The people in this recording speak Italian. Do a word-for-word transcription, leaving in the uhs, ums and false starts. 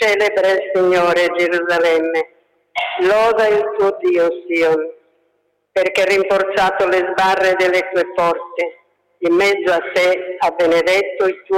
Celebra il Signore Gerusalemme, loda il tuo Dio Sion, perché ha rinforzato le sbarre delle tue porte, in mezzo a sé ha benedetto il tuo